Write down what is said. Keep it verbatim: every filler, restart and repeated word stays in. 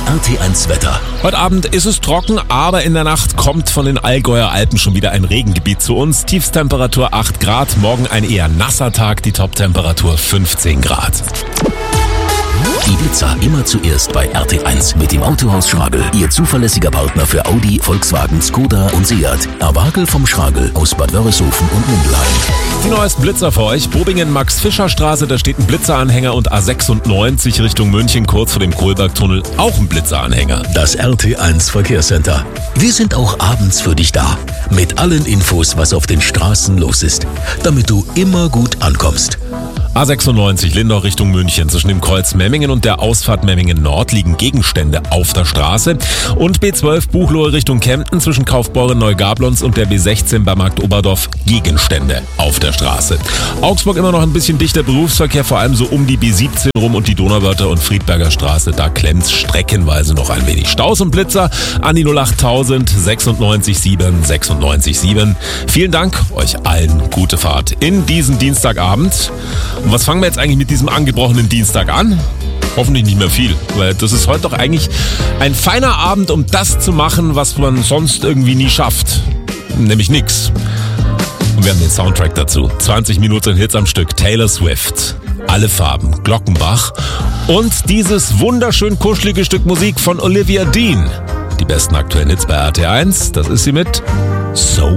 R T eins Wetter. Heute Abend ist es trocken, aber in der Nacht kommt von den Allgäuer Alpen schon wieder ein Regengebiet zu uns. Tiefstemperatur acht Grad, morgen ein eher nasser Tag, die Toptemperatur fünfzehn Grad. Die Blitzer immer zuerst bei R T eins mit dem Autohaus Schragel. Ihr zuverlässiger Partner für Audi, Volkswagen, Skoda und Seat. Erwagel vom Schragel aus Bad Wörishofen und Mindelheim. Die neuesten Blitzer für euch. Bobingen-Max-Fischer-Straße, da steht ein Blitzeranhänger und A sechsundneunzig Richtung München, kurz vor dem Kohlbergtunnel, auch ein Blitzeranhänger. Das R T eins Verkehrscenter. Wir sind auch abends für dich da. Mit allen Infos, was auf den Straßen los ist. Damit du immer gut ankommst. A sechsundneunzig Lindau Richtung München. Zwischen dem Kreuz Memmingen und der Ausfahrt Memmingen Nord liegen Gegenstände auf der Straße. Und B zwölf Buchloe Richtung Kempten zwischen Kaufbeuren Neugablons und der B sechzehn bei Markt Oberdorf Gegenstände auf der Straße. Augsburg immer noch ein bisschen dichter Berufsverkehr, vor allem so um die B siebzehn rum und die Donauwörther und Friedberger Straße. Da klemmt's streckenweise noch ein wenig. Staus und Blitzer an die null achttausend sechsundneunzig sieben sechsundneunzig sieben. Vielen Dank, euch allen gute Fahrt in diesen Dienstagabend. Und was fangen wir jetzt eigentlich mit diesem angebrochenen Dienstag an? Hoffentlich nicht mehr viel, weil das ist heute doch eigentlich ein feiner Abend, um das zu machen, was man sonst irgendwie nie schafft. Nämlich nix. Und wir haben den Soundtrack dazu. zwanzig Minuten Hits am Stück. Taylor Swift. Alle Farben. Glockenbach. Und dieses wunderschön kuschelige Stück Musik von Olivia Dean. Die besten aktuellen Hits bei R T eins. Das ist sie mit So